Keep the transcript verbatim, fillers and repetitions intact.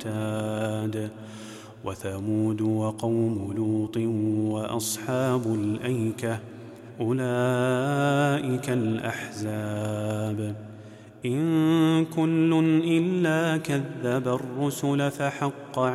الأوتاد وثمود وقوم لوط وأصحاب الأيكة أولئك الأحزاب إن كل إلا كذب الرسل فحق